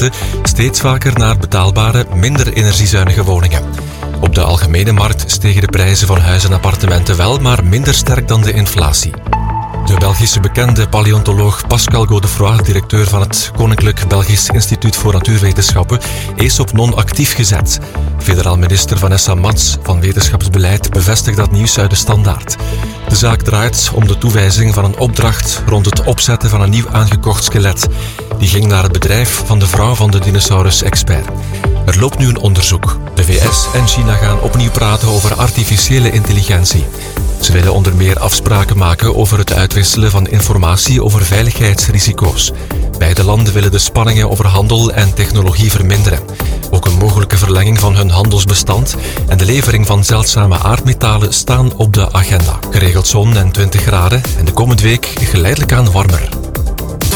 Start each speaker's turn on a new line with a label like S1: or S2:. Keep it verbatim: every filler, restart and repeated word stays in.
S1: keuze steeds vaker naar betaalbare, minder energiezuinige woningen. Op de algemene markt stegen de prijzen van huizen en appartementen wel, maar minder sterk dan de inflatie. De Belgische bekende paleontoloog Pascal Godefroy, directeur van het Koninklijk Belgisch Instituut voor Natuurwetenschappen, is op non-actief gezet. Federaal minister Vanessa Mats van Wetenschapsbeleid bevestigt dat nieuws uit de Standaard. De zaak draait om de toewijzing van een opdracht rond het opzetten van een nieuw aangekocht skelet. Die ging naar het bedrijf van de vrouw van de dinosaurus-expert. Er loopt nu een onderzoek. De V S en China gaan opnieuw praten over artificiële intelligentie. Ze willen onder meer afspraken maken over het uitwisselen van informatie over veiligheidsrisico's. Beide landen willen de spanningen over handel en technologie verminderen. Ook een mogelijke verlenging van hun handelsbestand en de levering van zeldzame aardmetalen staan op de agenda. Geregeld zon en twintig graden en de komende week geleidelijk aan warmer.